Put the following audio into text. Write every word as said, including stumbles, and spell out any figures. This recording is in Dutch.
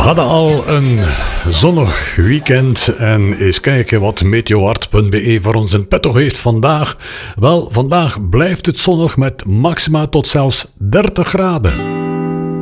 hadden al een zonnig weekend en eens kijken wat meteoart punt b e voor ons in petto heeft vandaag. Wel, vandaag blijft het zonnig met maxima tot zelfs dertig graden.